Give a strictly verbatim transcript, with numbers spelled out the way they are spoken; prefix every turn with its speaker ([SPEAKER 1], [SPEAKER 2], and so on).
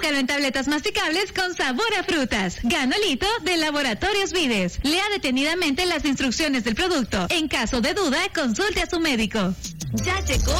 [SPEAKER 1] Búscalo en tabletas masticables con sabor a frutas. Ganolito de Laboratorios Vides. Lea detenidamente las instrucciones del producto. En caso de duda, consulte a su médico. Ya llegó